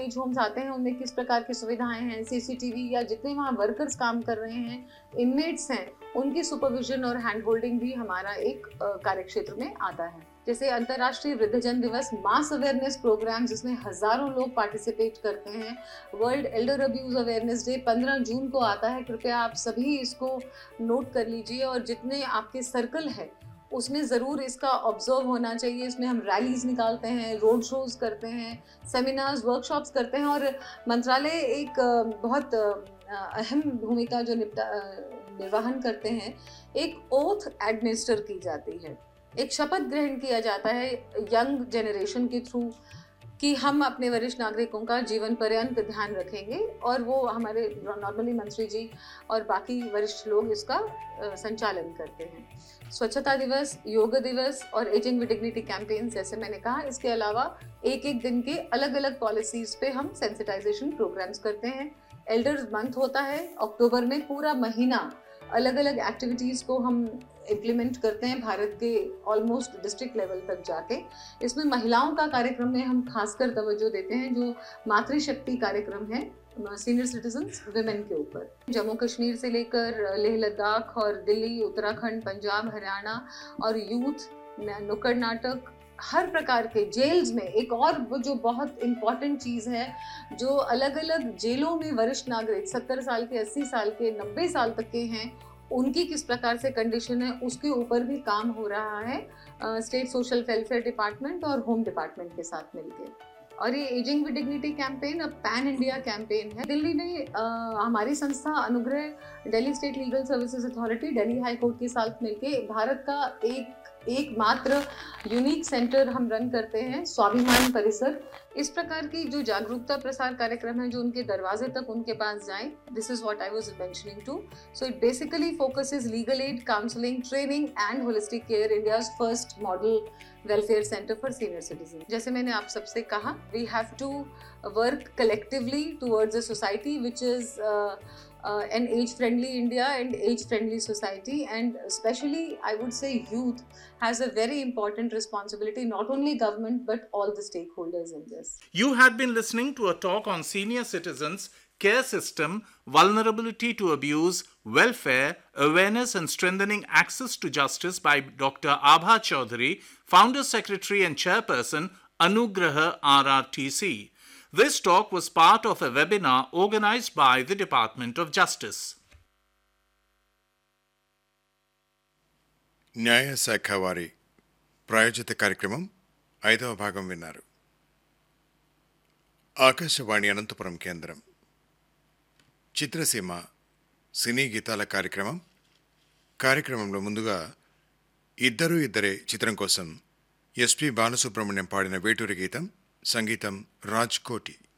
Age homes आते हैं उनमें किस प्रकार की सुविधाएं हैं, सीसीटीवी या जितने वहाँ वर्कर्स काम कर रहे हैं, इनमेट्स हैं, उनकी सुपरविजन और हैंड होल्डिंग भी हमारा एक कार्यक्षेत्र में आता है। जैसे अंतर्राष्ट्रीय वृद्धजन दिवस मास अवेयरनेस प्रोग्राम जिसमें हजारों लोग पार्टिसिपेट करते हैं। World Elder abuse awareness day 15 जून को आता है। कृपया आप सभी इसको नोट कर लीजिए और जितने आपके सर्कल है उसमें ज़रूर इसका ऑब्जर्व होना चाहिए। इसमें हम रैलीज निकालते हैं, रोड शोज करते हैं, सेमिनार्स, वर्कशॉप्स करते हैं और मंत्रालय एक बहुत अहम भूमिका जो निर्वहन करते हैं। एक ओथ एडमिनिस्टर की जाती है, एक शपथ ग्रहण किया जाता है यंग जनरेशन के थ्रू कि हम अपने वरिष्ठ नागरिकों का जीवन पर्यंत ध्यान रखेंगे और वो हमारे नॉर्मली मंत्री जी और बाकी वरिष्ठ लोग इसका संचालन करते हैं। स्वच्छता दिवस, योग दिवस और एजिंग विद डिग्निटी कैंपेन जैसे मैंने कहा, इसके अलावा एक एक दिन के अलग अलग पॉलिसीज पे हम सेंसिटाइजेशन प्रोग्राम्स करते हैं। एल्डर्स मंथ होता है अक्टूबर में, पूरा महीना अलग अलग एक्टिविटीज को हम इम्प्लीमेंट करते हैं भारत के ऑलमोस्ट डिस्ट्रिक्ट लेवल तक जाके। इसमें महिलाओं का कार्यक्रम में हम खासकर तवज्जो देते हैं, जो मातृशक्ति कार्यक्रम है सीनियर सिटीजन्स विमेन के ऊपर। जम्मू कश्मीर से लेकर लेह लद्दाख और दिल्ली, उत्तराखंड, पंजाब, हरियाणा और यूथ नुक्कड़ नाटक, हर प्रकार के जेल्स में एक और जो बहुत इम्पॉर्टेंट चीज़ है, जो अलग अलग जेलों में वरिष्ठ नागरिक 70 साल के, 80 साल के, 90 साल तक के हैं, उनकी किस प्रकार से कंडीशन है उसके ऊपर भी काम हो रहा है स्टेट सोशल वेलफेयर डिपार्टमेंट और होम डिपार्टमेंट के साथ मिलकर। और ये एजिंग विद डिग्निटी कैंपेन अब पैन इंडिया कैंपेन है। दिल्ली ने हमारी संस्था अनुग्रह Delhi state legal services authority, Delhi high court के साथ मिलकर भारत का एकमात्र यूनिक सेंटर हम रन करते हैं, स्वाभिमान परिसर। इस प्रकार की जो जागरूकता प्रसार कार्यक्रम है जो उनके दरवाजे तक उनके पास जाए, this is what I was mentioning to. So it basically focuses legal aid, counselling, training and holistic care, India's first model welfare centre for senior citizen. जैसे मैंने आप सबसे कहा, we have to work collectively towards a society which is an age-friendly India and age-friendly society, and especially I would say youth has a very important responsibility, not only government but all the stakeholders in this. You had been listening to a talk on senior citizens, care system, vulnerability to abuse, welfare, awareness and strengthening access to justice by Dr. Abha Chaudhary, Founder Secretary and Chairperson, Anugraha RRTC. This talk was part of a webinar organized by the Department of Justice. న్యాయ శాఖ వారి ప్రాయోజిత కార్యక్రమం 5వ భాగం విన్నారు. ఆకాశవాణి అనంతపురం కేంద్రం. చిత్రసీమ సినీ గీతాల కార్యక్రమంలో ముందుగా ఇద్దరు ఇద్దరే చిత్రం కోసం ఎస్పి బాలసుబ్రహ్మణ్యం పాడిన వేటూరి గీతం, సంగీతం రాజ్ కోటి.